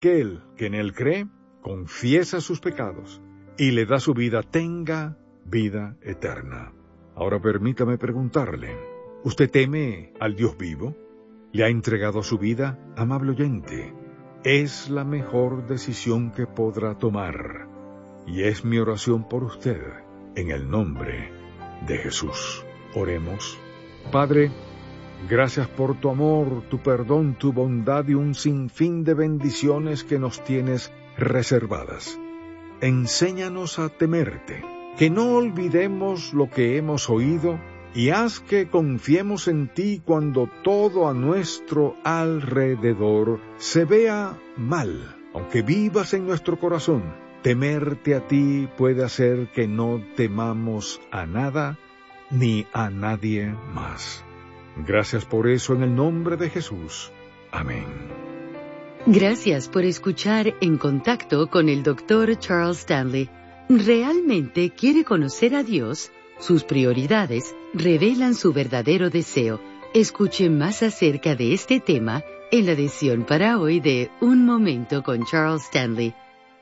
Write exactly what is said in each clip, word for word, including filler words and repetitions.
aquel que en él cree, confiesa sus pecados y le da su vida, tenga vida eterna. Ahora permítame preguntarle, ¿usted teme al Dios vivo? ¿Le ha entregado su vida, amable oyente? Es la mejor decisión que podrá tomar, y es mi oración por usted, en el nombre de Jesús. Oremos. Padre, gracias por tu amor, tu perdón, tu bondad y un sinfín de bendiciones que nos tienes reservadas. Enséñanos a temerte, que no olvidemos lo que hemos oído, y haz que confiemos en ti cuando todo a nuestro alrededor se vea mal. Aunque vivas en nuestro corazón, temerte a ti puede hacer que no temamos a nada ni a nadie más. Gracias por eso en el nombre de Jesús. Amén. Gracias por escuchar En Contacto con el doctor Charles Stanley. ¿Realmente quiere conocer a Dios? Sus prioridades revelan su verdadero deseo. Escuche más acerca de este tema en la edición para hoy de Un Momento con Charles Stanley.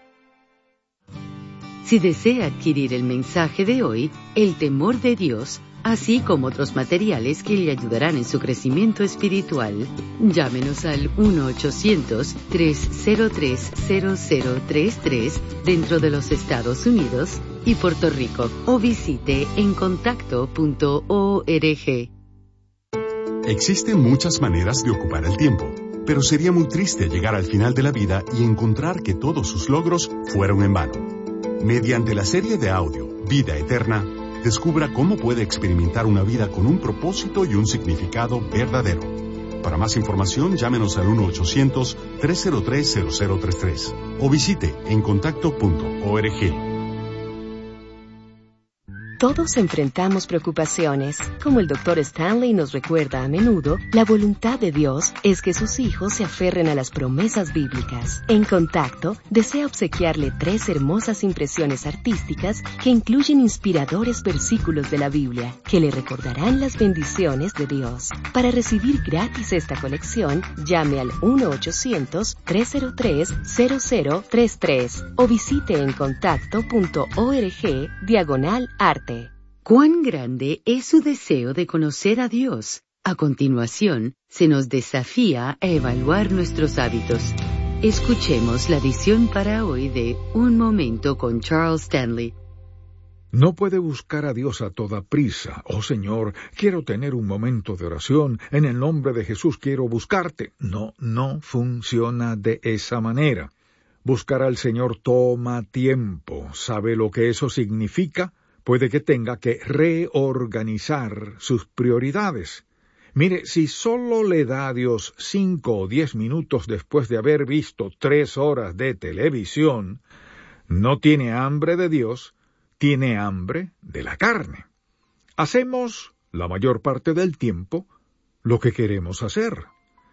Si desea adquirir el mensaje de hoy, El temor de Dios, así como otros materiales que le ayudarán en su crecimiento espiritual, llámenos al uno ochocientos, tres cero tres, cero cero tres tres dentro de los Estados Unidos y Puerto Rico, o visite en contacto punto org. Existen muchas maneras de ocupar el tiempo, pero sería muy triste llegar al final de la vida y encontrar que todos sus logros fueron en vano. Mediante la serie de audio Vida Eterna, descubra cómo puede experimentar una vida con un propósito y un significado verdadero. Para más información, llámenos al uno ochocientos, tres cero tres, cero cero tres tres o visite en contacto punto org. Todos enfrentamos preocupaciones. Como el doctor Stanley nos recuerda a menudo, la voluntad de Dios es que sus hijos se aferren a las promesas bíblicas. En Contacto, desea obsequiarle tres hermosas impresiones artísticas que incluyen inspiradores versículos de la Biblia, que le recordarán las bendiciones de Dios. Para recibir gratis esta colección, llame al uno ochocientos, tres cero tres, cero cero tres tres o visite en contacto punto org diagonal arte. ¿Cuán grande es su deseo de conocer a Dios? A continuación, se nos desafía a evaluar nuestros hábitos. Escuchemos la edición para hoy de Un Momento con Charles Stanley. No puede buscar a Dios a toda prisa. Oh Señor, quiero tener un momento de oración. En el nombre de Jesús quiero buscarte. No, no funciona de esa manera. Buscar al Señor toma tiempo. ¿Sabe lo que eso significa? Puede que tenga que reorganizar sus prioridades. Mire, si solo le da a Dios cinco o diez minutos después de haber visto tres horas de televisión, no tiene hambre de Dios, tiene hambre de la carne. Hacemos, la mayor parte del tiempo, lo que queremos hacer.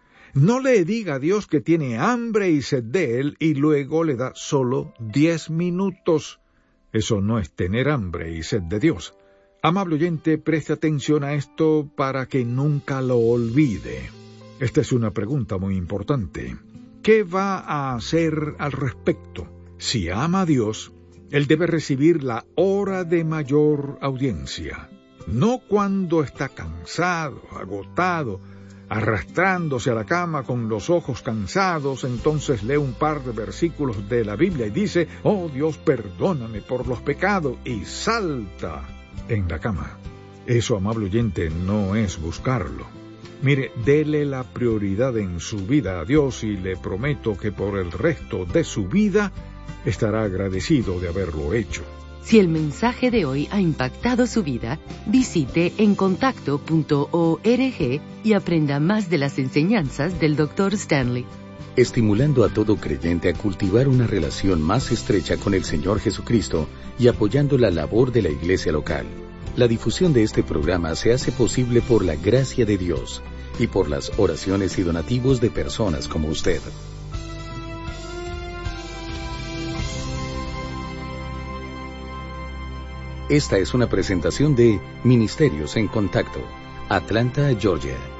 No le diga a Dios que tiene hambre y sed de Él y luego le da solo diez minutos. Eso no es tener hambre y sed de Dios. Amable oyente, preste atención a esto para que nunca lo olvide. Esta es una pregunta muy importante. ¿Qué va a hacer al respecto? Si ama a Dios, Él debe recibir la hora de mayor audiencia. No cuando está cansado, agotado, arrastrándose a la cama con los ojos cansados, entonces lee un par de versículos de la Biblia y dice, «Oh Dios, perdóname por los pecados», y salta en la cama. Eso, amable oyente, no es buscarlo. Mire, dele la prioridad en su vida a Dios y le prometo que por el resto de su vida estará agradecido de haberlo hecho. Si el mensaje de hoy ha impactado su vida, visite en contacto punto org y aprenda más de las enseñanzas del doctor Stanley. Estimulando a todo creyente a cultivar una relación más estrecha con el Señor Jesucristo y apoyando la labor de la iglesia local. La difusión de este programa se hace posible por la gracia de Dios y por las oraciones y donativos de personas como usted. Esta es una presentación de Ministerios en Contacto, Atlanta, Georgia.